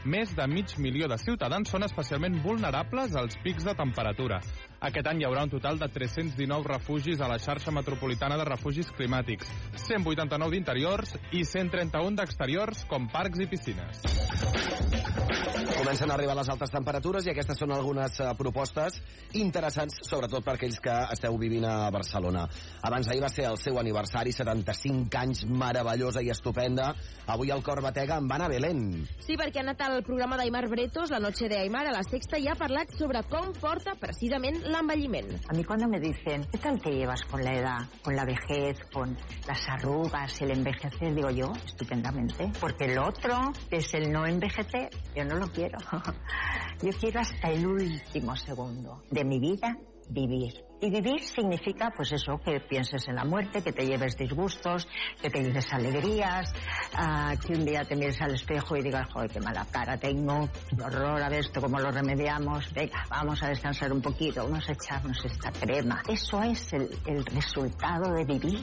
més de 500.000 de ciutadans són especialment vulnerables als pics de temperatura. Aquest any hi haurà un total de 319 refugis a la xarxa metropolitana de refugis climàtics, 189 d'interiors i 131 d'exteriors, com parcs i piscines. Comencen a arribar les altes temperatures i aquestes són algunes propostes interessants, sobretot per aquells que esteu vivint a Barcelona. Abans d'ahir va ser el seu aniversari, 75 anys, meravellosa i estupenda. Avui el cor batega amb Ana Belén. Sí, perquè ha anat al programa d'Aimar Bretos, La noche de Aimar, a La Sexta, i ha parlat sobre com porta precisament l'envelliment. A mí cuando me dicen, ¿qué tal te llevas con la edad, con la vejez, con las arrugas, el envejecer? Digo yo, estupendamente. Porque el otro, que es el no envejecer, yo no lo quiero. Yo quiero hasta el último segundo de mi vida vivir. Y vivir significa, pues eso, que pienses en la muerte, que te lleves disgustos, que te lleves alegrías, que un día te mires al espejo y digas, joder, qué mala cara tengo, qué horror, a ver esto, cómo lo remediamos, venga, vamos a descansar un poquito, vamos a echarnos esta crema. Eso es el resultado de vivir.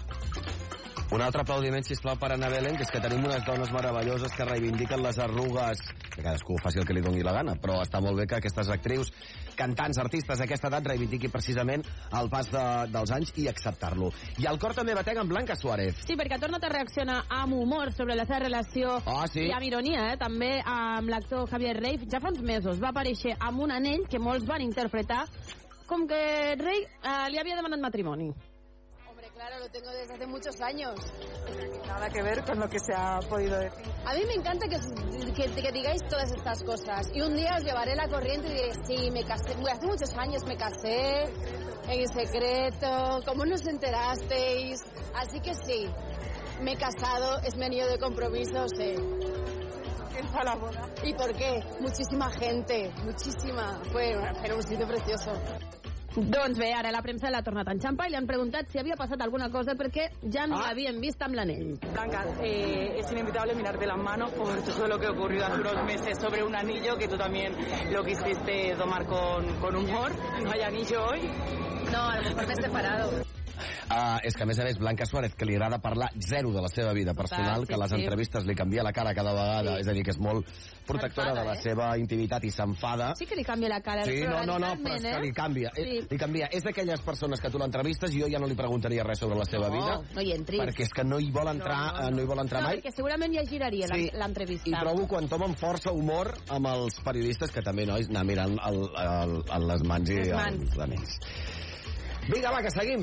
Un altre aplaudiment, sisplau, per Ana Belén, que és que tenim unes dones meravelloses que reivindiquen les arrugues, que cadascú faci el que li doni la gana, però està molt bé que aquestes actrius, cantants, artistes d'aquesta edat reivindiquin precisament el pas dels anys i acceptar-lo. I el cor també batega amb Blanca Suárez. Sí, perquè ha tornat a reaccionar amb humor sobre la seva relació i amb ironia, també amb l'actor Javier Rey. Ja fa uns mesos va aparèixer amb un anell que molts van interpretar com que Rey li havia demanat matrimoni. Claro, lo tengo desde hace muchos años. Nada que ver con lo que se ha podido decir. A mí me encanta que digáis todas estas cosas. Y un día os llevaré la corriente y diré, sí, me casé. Hace muchos años me casé en secreto. ¿Cómo nos enterasteis? Así que sí, me he casado, es mi anillo de compromiso, sí. ¿Quién fue a la boda? ¿Y por qué? Muchísima gente, muchísima. Era un sitio precioso. Doncs bé, ara la premsa l'ha tornat a enxampar i li han preguntat si havia passat alguna cosa perquè ja no l'havien vist amb l'anell. Blanca, es inevitable mirarte las manos por todo lo que ha ocurrido hace unos meses sobre un anillo que tú también lo quisiste tomar con humor. ¿No hay anillo hoy? No, a lo mejor me he separado. És que a més, Blanca Suárez, que li agrada parlar zero de la seva vida personal, que a les entrevistes li canvia la cara cada vegada, és a dir, que és molt protectora de la seva intimitat i s'enfada. Sí que li canvia la cara. Sí, no, però és que li canvia. Li canvia. És d'aquelles persones que tu l'entrevistes i jo ja no li preguntaria res sobre la seva vida. No hi entris. Perquè és que no hi vol entrar, no hi vol entrar mai. Perquè segurament ja giraria l'entrevista. I trobo quan tomen força humor amb els periodistes que també, nois, anar mirant les mans i els anells. Vinga, va, que seguim.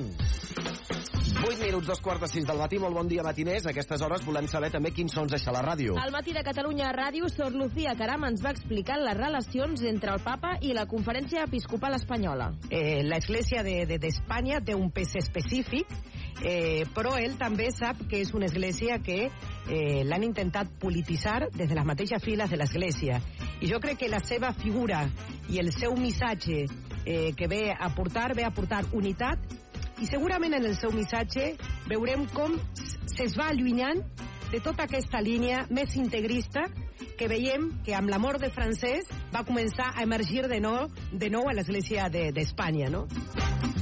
8 minuts, 2:45 del matí, molt bon dia matiners. A aquestes hores volem saber també quins sons deixa la ràdio. Al matí de Catalunya Ràdio, Sor Lucía Caram ens va explicar les relacions entre el papa i la Conferència Episcopal Espanyola. La Església d'Espanya té un pes específic, però ell també sap que és una església que l'han intentat polititzar des de les mateixes files de l'església. I jo crec que la seva figura i el seu missatge que ve a portar unitat, i segurament en el seu missatge veurem com es va allunyant de tota aquesta línia més integrista que veiem que amb la mort de Francesc va començar a emergir de nou a l'Església d'Espanya, no?